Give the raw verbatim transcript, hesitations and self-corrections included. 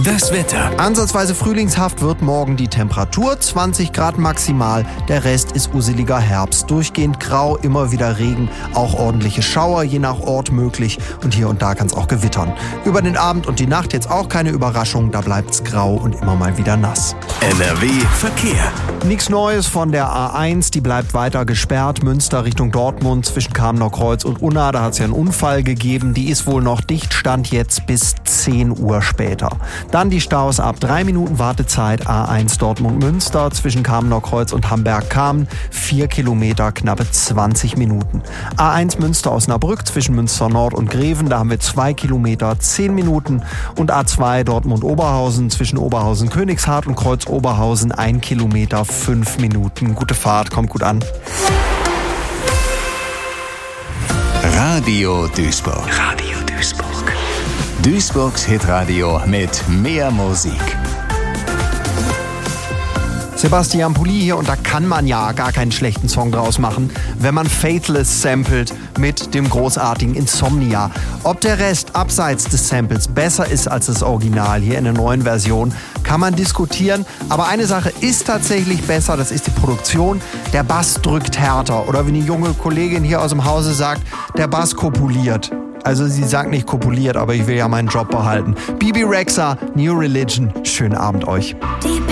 Das Wetter. Ansatzweise frühlingshaft wird morgen die Temperatur, zwanzig Grad maximal. Der Rest ist useliger Herbst. Durchgehend grau, immer wieder Regen, auch ordentliche Schauer, je nach Ort möglich. Und hier und da kann es auch gewittern. Über den Abend und die Nacht jetzt auch keine Überraschung, da bleibt's grau und immer mal wieder nass. N R W Verkehr. Nichts Neues von der A eins, die bleibt weiter gesperrt. Münster Richtung Dortmund zwischen Kamener Kreuz und Unna, da hat es ja einen Unfall gegeben. Die ist wohl noch dicht, Stand jetzt bis zehn Uhr später. Dann die Staus ab drei Minuten Wartezeit, A eins Dortmund-Münster zwischen Kamener Kreuz und Hamberg-Kamen, vier Kilometer, knappe zwanzig Minuten. A eins Münster-Osnabrück zwischen Münster Nord und Greven, da haben wir zwei Kilometer, zehn Minuten. Und A zwei Dortmund-Oberhausen zwischen Oberhausen-Königshardt und Kreuz-Oberhausen, ein Kilometer, fünf Minuten. Gute Fahrt, kommt gut an. Radio Duisburg. Radio Duisburg. Duisburgs Hitradio mit mehr Musik. Sebastian Pulli hier, und da kann man ja gar keinen schlechten Song draus machen, wenn man Faithless samplet mit dem großartigen Insomnia. Ob der Rest abseits des Samples besser ist als das Original hier in der neuen Version, kann man diskutieren. Aber eine Sache ist tatsächlich besser, das ist die Produktion. Der Bass drückt härter. Oder wie eine junge Kollegin hier aus dem Hause sagt, der Bass kopuliert. Also sie sagt nicht kopuliert, aber ich will ja meinen Job behalten. Bebe Rexha, New Religion. Schönen Abend euch.